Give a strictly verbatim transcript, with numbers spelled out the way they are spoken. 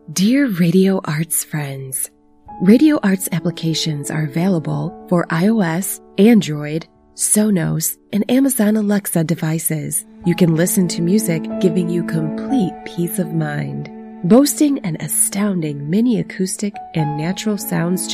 Dear Radio Arts friends, Radio Arts applications are available for iOS, Android, Sonos, and Amazon Alexa devices. You can listen to music giving you complete peace of mind. Boasting an astounding mini acoustic and natural sounds